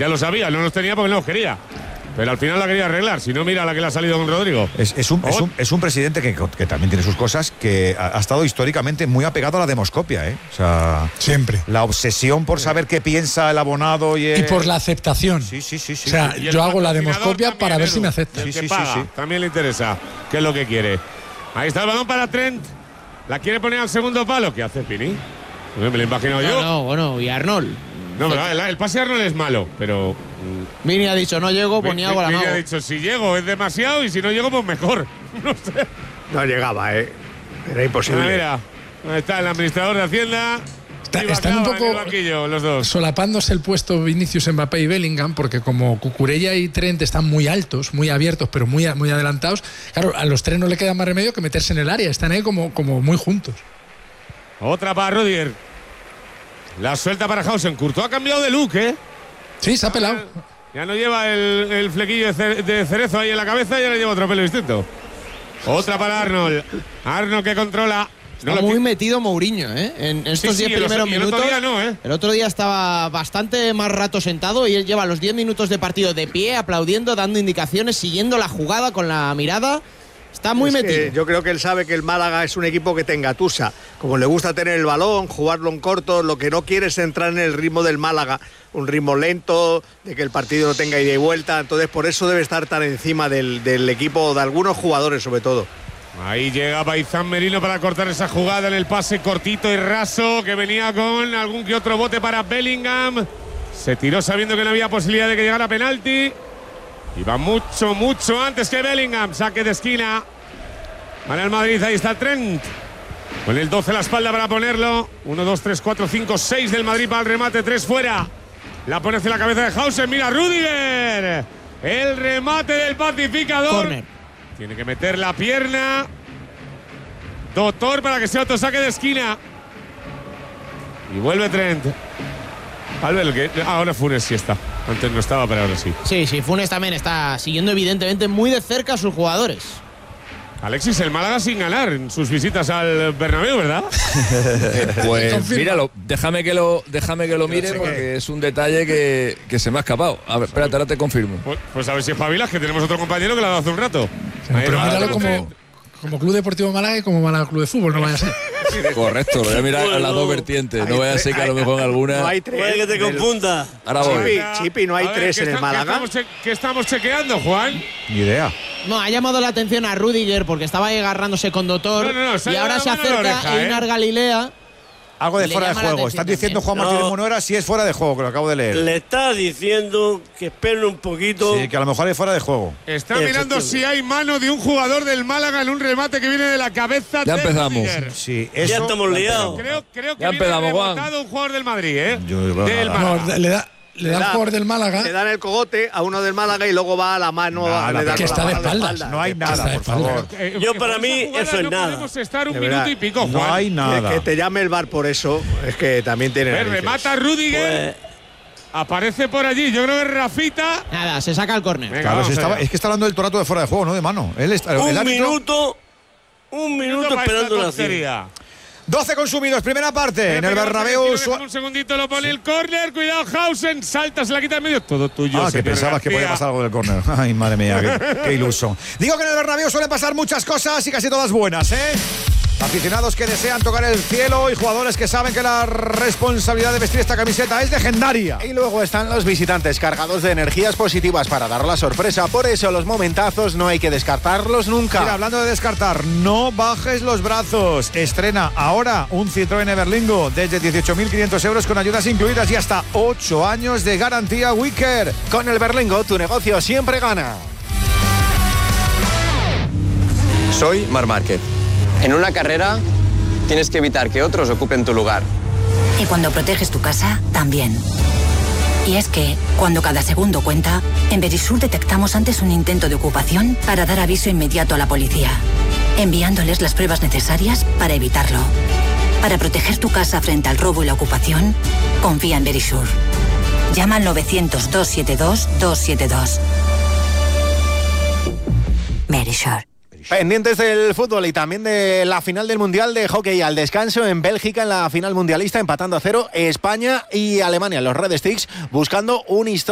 Ya lo sabía, no los tenía porque no los quería. Pero al final la quería arreglar. Si no, mira la que le ha salido con Rodrigo. Es un presidente que también tiene sus cosas, que ha estado históricamente muy apegado a la demoscopia, ¿eh? O sea, siempre. La obsesión por saber qué piensa el abonado y por la aceptación. Sí. O sea, yo hago la demoscopia para ver si me acepta. Sí. También le interesa. ¿Qué es lo que quiere? Ahí está el balón para Trent. La quiere poner al segundo palo. ¿Qué hace Pini? Me lo he imaginado yo. No, bueno, y Arnold. No, pero el pase de Arnold es malo, pero. Vini ha dicho, no llego, pues ni hago la mano. Vini ha dicho, si llego es demasiado y si no llego, pues mejor. No sé. No llegaba, era imposible. Mira, ahí está el administrador de Hacienda. Están un poco banquillo, los dos, solapándose el puesto Vinicius, Mbappé y Bellingham, porque como Cucurella y Trent están muy altos, muy abiertos, pero muy adelantados, claro, a los tres no le queda más remedio que meterse en el área. Están ahí como muy juntos. Otra para Rudiger. La suelta para Hausen. Courtois ha cambiado de look, ¿eh? Sí, se ha pelado. Ya no lleva el flequillo de cerezo ahí en la cabeza, ya le lleva otro pelo distinto. Otra para Arnold. Arnold que controla. Está muy metido Mourinho, ¿eh? En estos 10 primeros minutos. El otro día no, ¿eh? El otro día estaba bastante más rato sentado y él lleva los 10 minutos de partido de pie, aplaudiendo, dando indicaciones, siguiendo la jugada con la mirada. Está muy metido. Yo creo que él sabe que el Málaga es un equipo que te engatusa. Como le gusta tener el balón, jugarlo en corto, lo que no quiere es entrar en el ritmo del Málaga. Un ritmo lento, de que el partido no tenga ida y vuelta. Entonces, por eso debe estar tan encima del equipo, de algunos jugadores sobre todo. Ahí llega Baizán Merino para cortar esa jugada en el pase cortito y raso que venía con algún que otro bote para Bellingham. Se tiró sabiendo que no había posibilidad de que llegara a penalti. Iba mucho antes que Bellingham. Saque de esquina para el Madrid. Ahí está Trent con el 12 a la espalda para ponerlo. 1, 2, 3, 4, 5, 6 del Madrid para el remate. 3 fuera. La pone hacia la cabeza de Hausen. Mira Rudiger. El remate del pacificador. Corner. Tiene que meter la pierna. Doctor para que sea otro saque de esquina. Y vuelve Trent. Ahora Funes sí está. Antes no estaba, pero ahora sí. Sí, Funes también está siguiendo evidentemente muy de cerca a sus jugadores. Alexis, el Málaga sin ganar en sus visitas al Bernabéu, ¿verdad? Pues míralo, déjame que lo mire porque es un detalle que se me ha escapado. A ver, espérate, ahora te confirmo. Pues a ver si espabilas, que tenemos otro compañero que lo ha dado hace un rato. Pero míralo como Club Deportivo Málaga y como Málaga Club de Fútbol, no vaya a ser. Correcto, lo voy a mirar a las dos vertientes. No vaya a ser que a lo mejor en alguna. No hay tres. Puede que te confunda. Ahora voy. Chipi, no hay tres en el Málaga. ¿Qué estamos chequeando, Juan? Ni idea. No, ha llamado la atención a Rudiger porque estaba ahí agarrándose con Doctor. No, y ahora se acerca Einar Galilea. Algo de fuera de juego. Estás diciendo, Juan Martínez Munuera, si es fuera de juego, que lo acabo de leer. Le está diciendo que esperen un poquito. Sí, que a lo mejor es fuera de juego. Está mirando si hay mano de un jugador del Málaga en un remate que viene de la cabeza. Ya empezamos. Sí, eso, ya estamos liados. Creo que ya empezamos, Juan. Un jugador del Madrid, ¿eh? Del Málaga. No, le da al jugador del Málaga. Le dan el cogote a uno del Málaga y luego va a la mano. Que está de espaldas. No hay nada, por favor. Yo para mí eso es nada. Podemos estar un minuto y pico, Juan. No hay nada. Que te llame el VAR por eso, es que también tiene. Remata Rudiger. Aparece por allí, yo creo que Rafita. Nada, se saca el córner. Claro, es que está hablando del torato de fuera de juego, no de mano. Un minuto esperando la serie. 12 consumidos, primera parte. En el Bernabéu. Un segundito, lo pone el córner. Cuidado, Hausen. Salta, se la quita en medio. Todo tuyo. Que pensabas que podía pasar algo del córner. Ay, madre mía, qué iluso. Digo que en el Bernabéu suelen pasar muchas cosas y casi todas buenas, ¿eh? Aficionados que desean tocar el cielo y jugadores que saben que la responsabilidad de vestir esta camiseta es legendaria. Y luego están los visitantes cargados de energías positivas para dar la sorpresa. Por eso los momentazos no hay que descartarlos nunca. Mira, hablando de descartar, no bajes los brazos. Estrena ahora un Citroën Everlingo desde 18.500 euros con ayudas incluidas y hasta 8 años de garantía Wicker. Con el Everlingo tu negocio siempre gana. Soy Marc Márquez. En una carrera tienes que evitar que otros ocupen tu lugar. Y cuando proteges tu casa, también. Y es que, cuando cada segundo cuenta, en Verisur detectamos antes un intento de ocupación para dar aviso inmediato a la policía, enviándoles las pruebas necesarias para evitarlo. Para proteger tu casa frente al robo y la ocupación, confía en Verisur. Llama al 900-272-272. Verisur. Pendientes del fútbol y también de la final del Mundial de Hockey al descanso en Bélgica en la final mundialista, empatando a 0 España y Alemania. Los Red Sticks buscando un histórico